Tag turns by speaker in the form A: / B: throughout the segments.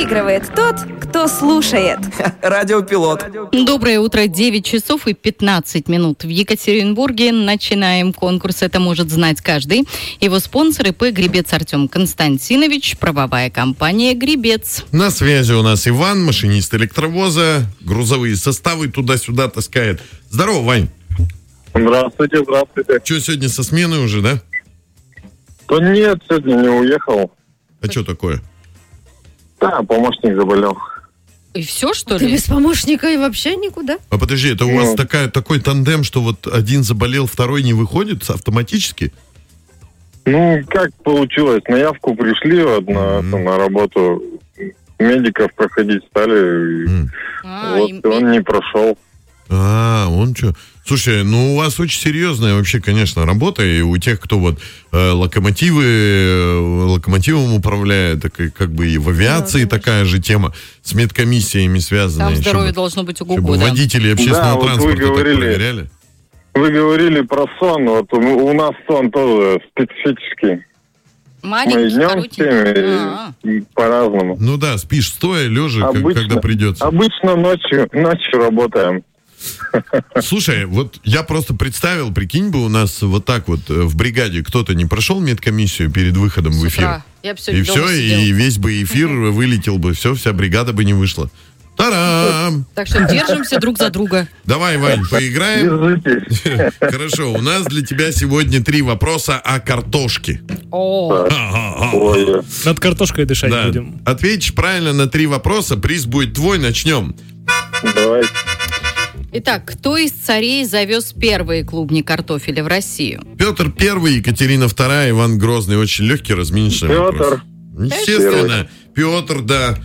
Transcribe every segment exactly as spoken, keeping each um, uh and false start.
A: Выигрывает тот, кто слушает.
B: Радиопилот.
C: Доброе утро, девять часов и пятнадцать минут. В Екатеринбурге начинаем конкурс «Это может знать каждый». Его спонсор ИП «Гребец» Артем Константинович, правовая компания «Гребец».
D: На связи у нас Иван, машинист электровоза, грузовые составы туда-сюда таскает. Здорово, Вань.
E: Здравствуйте, здравствуйте.
D: Что, сегодня со смены уже, да?
E: Да нет, сегодня не уехал.
D: А что такое?
E: Да, помощник заболел.
C: И все, что
F: Ты
C: ли?
F: без помощника и вообще никуда?
D: А подожди, это у
E: Ну.
D: вас такая, такой тандем, что вот один заболел, второй не выходит автоматически?
E: Ну, как получилось, на явку пришли вот, на,
D: Мгм.
E: на работу, медиков проходить стали, и
D: М.
C: А,
E: вот
C: и-
E: и он не прошел.
D: А, он что? Слушай, ну у вас очень серьезная вообще, конечно, работа, и у тех, кто вот э, локомотивы, э, локомотивом управляет, так и как бы и в авиации
F: Да,
D: такая же тема, с медкомиссиями связанная.
C: Там здоровье
D: чтобы,
C: должно быть ого-го,
D: чтобы
C: да.
D: водители общественного
E: Да, вот вы
D: транспорта так
E: говорили.
D: проверяли.
E: Вы говорили про сон, вот у, у нас сон тоже специфический. Мы
C: Маленький,
E: днем
C: коротенький.
E: спим,
C: А,
E: и, и по-разному.
D: Ну да, спишь стоя, лежа, как-
E: Обычно,
D: когда придется.
E: обычно ночью, ночью работаем.
D: Слушай, вот я просто представил, прикинь бы, у нас вот так вот э, в бригаде кто-то не прошел медкомиссию перед выходом
C: с
D: в эфир.
C: утра. Я бы
D: И
C: сегодня дома
D: все,
C: сидела.
D: и весь бы эфир вылетел бы, все, вся бригада бы не вышла. Тарам!
C: Так что держимся друг за друга.
D: Давай, Вань, поиграем.
E: Держитесь.
D: Хорошо, у нас для тебя сегодня три вопроса о картошке.
C: О,
D: Ха-ха-ха.
E: Ой,
G: Над картошкой дышать
D: Да.
G: будем.
D: Ответишь правильно на три вопроса, приз будет твой, начнем.
E: давайте.
C: итак, кто из царей завез первые клубни картофеля в Россию?
D: Петр Первый, Екатерина Вторая, Иван Грозный. Очень легкий, разминочный вопрос.
E: Петр.
D: Естественно, Петр, да.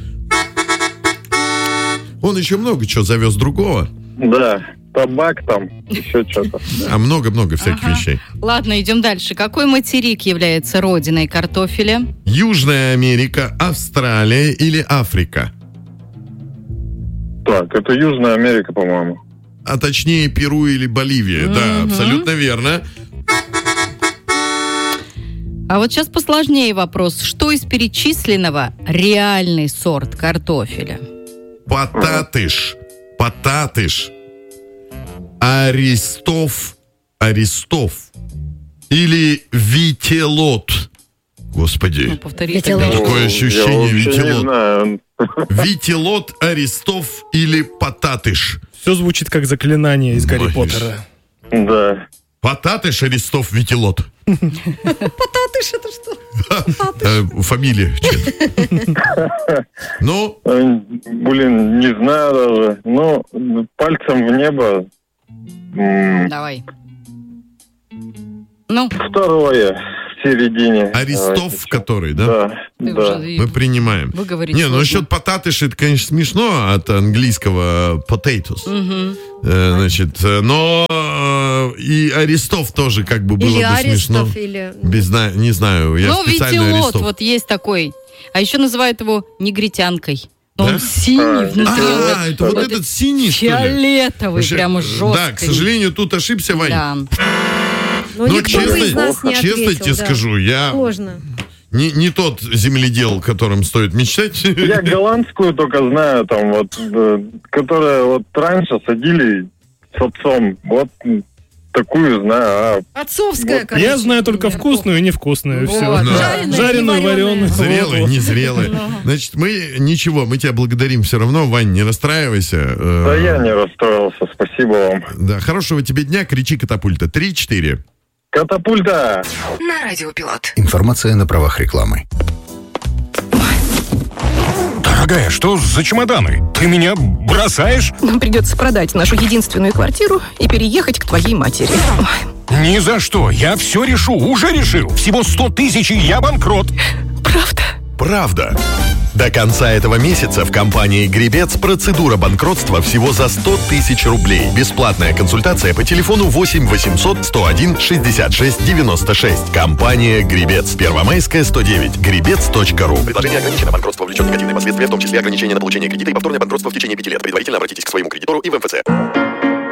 D: Он еще много чего завез другого.
E: Да, табак там, еще что-то.
D: А много-много всяких
C: Ага.
D: вещей.
C: Ладно, идем дальше. Какой материк является родиной картофеля?
D: Южная Америка, Австралия или Африка?
E: Так, это Южная Америка, по-моему.
D: А точнее Перу или Боливия. Да,
C: Мгм.
D: абсолютно верно.
C: А вот сейчас посложнее вопрос. Что из перечисленного реальный сорт картофеля?
D: Потатыш. Потатыш. Аристов. Аристов. Или Вителот. Господи.
C: Ну, повтори
F: Вителот.
C: тогда.
D: Такое
E: Ну,
D: ощущение,
E: я вообще
D: Вителот.
E: не знаю.
D: Вителот, Аристов или Потатыш?
G: Все звучит как заклинание из Гарри
D: Ой,
G: Поттера.
E: Да.
D: Потатыш, Аристов, Вителот.
F: Потатыш, это что?
D: Э, Фамилия. чья-то. Ну,
E: Э, Блин, не знаю даже. Ну, пальцем в небо. М,
C: Давай. Ну,
E: Второе в середине.
D: Аристов,
E: Давайте.
D: который, да?
E: Да,
C: ты
E: да.
C: уже
D: Мы принимаем.
C: выговорить
D: Не, ну
C: сложно.
D: насчет потатыш, это, конечно, смешно от английского potatoes.
C: Мгм.
D: Э, Значит, э, но э, и Аристов тоже как бы было
F: Или
D: бы смешно.
F: Аристов, или...
D: Без, зна- не знаю, я
C: Ну,
D: специально
C: Витилот,
D: Аристов.
C: вот есть такой. А еще называют его негритянкой. Но
D: Да?
C: он синий внутри.
D: А,
C: он
D: это вот
C: вот
D: этот синий, что ли?
C: фиолетовый,
D: Вообще,
C: прямо жесткий.
D: Да, к сожалению, тут ошибся, Вань.
C: Да.
F: Ну,
D: Ну,
F: никто бы из нас
D: честно,
F: не
D: честно
F: ответил,
D: тебе
F: да.
D: скажу, я
F: Сложно.
D: не, не тот земледел, которым стоит мечтать.
E: Я голландскую только знаю, там вот, э, которая вот раньше садили с отцом. Вот м, такую знаю. А
F: Отцовская,
E: Вот.
F: короче.
G: Я знаю только вкусную и невкусную.
C: Вот.
G: Все.
D: Ну.
F: Жареная,
G: Жареную,
F: не вареная.
G: вареную.
D: Зрелые, незрелые. Значит, мы ничего, мы тебя благодарим все равно, Вань, не расстраивайся. Э,
E: да я не расстроился, спасибо вам.
D: Да, хорошего тебе дня, кричи катапульта. Три-четыре.
E: Катапульта!
A: На Радиопилот.
H: Информация на правах рекламы.
I: Дорогая, что за чемоданы? Ты меня бросаешь?
J: Нам придется продать нашу единственную квартиру и переехать к твоей матери. Ой,
I: Ни за что. Я все решу. Уже решил. Всего сто тысяч, и я банкрот.
J: правда?
K: Правда. До конца этого месяца в компании «Гребец» процедура банкротства всего за сто тысяч рублей. Бесплатная консультация по телефону восемь восемьсот сто один шестьдесят шесть девяносто шесть. Компания «Гребец». Первомайская, сто девять. гребец точка ру.
L: Предложение ограничено. Банкротство влечет негативные последствия, в том числе ограничение на получение кредита и повторное банкротство в течение пяти лет. Предварительно обратитесь к своему кредитору и в эм эф цэ.